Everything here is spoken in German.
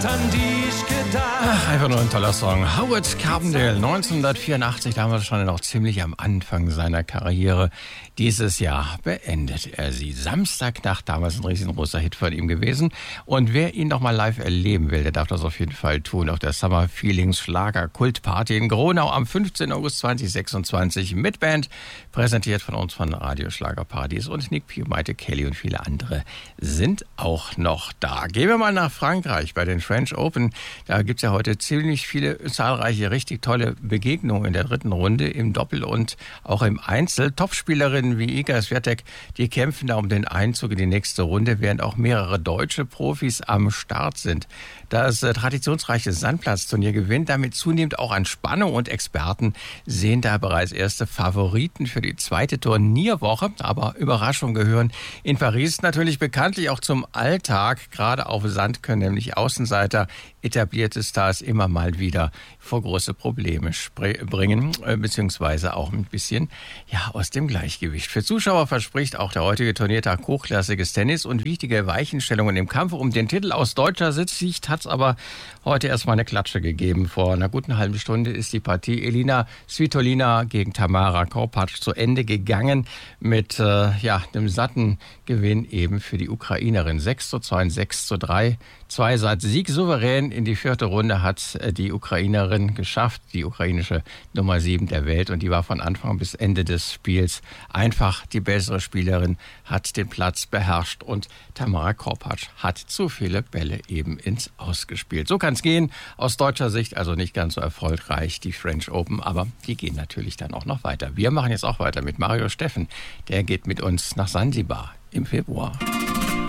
An dich gedacht. Ach, einfach nur ein toller Song. Howard Carpendale, 1984, damals schon noch ziemlich am Anfang seiner Karriere. Dieses Jahr beendet er sie. Samstagnacht, damals ein riesengroßer Hit von ihm gewesen. Und wer ihn noch mal live erleben will, der darf das auf jeden Fall tun. Auf der Summer Feelings Schlager Kultparty in Gronau am 15. August 2026 mit Band. Präsentiert von uns von Radio Schlagerparadies. Und Nick Pugh, Maite Kelly und viele andere sind auch noch da. Gehen wir mal nach Frankreich bei den French Open. Da gibt's ja heute ziemlich viele, zahlreiche, richtig tolle Begegnungen in der dritten Runde im Doppel und auch im Einzel. Topspielerinnen wie Iga Swiatek, die kämpfen da um den Einzug in die nächste Runde, während auch mehrere deutsche Profis am Start sind. Das traditionsreiche Sandplatzturnier gewinnt damit zunehmend auch an Spannung und Experten sehen da bereits erste Favoriten für die zweite Turnierwoche. Aber Überraschungen gehören in Paris natürlich bekanntlich auch zum Alltag. Gerade auf Sand können nämlich Außenseiter etablierte Stars immer mal wieder vor große Probleme bringen, beziehungsweise auch ein bisschen aus dem Gleichgewicht. Für Zuschauer verspricht auch der heutige Turniertag hochklassiges Tennis und wichtige Weichenstellungen im Kampf um den Titel. Aus deutscher Sicht hat es aber heute erstmal eine Klatsche gegeben. Vor einer guten halben Stunde ist die Partie Elina Svitolina gegen Tamara Korpatsch zu Ende gegangen mit dem satten Gewinn eben für die Ukrainerin. 6:2 und 6:3. Zweisatz-Sieg souverän in die vierte Runde hat die Ukrainerin geschafft, die ukrainische Nummer 7 der Welt. Und die war von Anfang bis Ende des Spiels einfach die bessere Spielerin, hat den Platz beherrscht und Tamara Korpatsch hat zu viele Bälle eben ins Aus gespielt. So kann es gehen. Aus deutscher Sicht also nicht ganz so erfolgreich, die French Open, aber die gehen natürlich dann auch noch weiter. Wir machen jetzt auch weiter mit Mario Steffen. Der geht mit uns nach Sansibar im Februar.